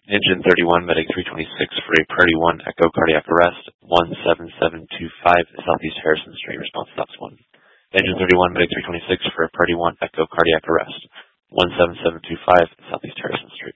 Engine 31, Medic 326 for a Priority 1 Echo Cardiac Arrest, 17725 Southeast Harrison Street, response stops 1. Engine 31, Medic 326 for a Priority 1 Echo Cardiac Arrest, 17725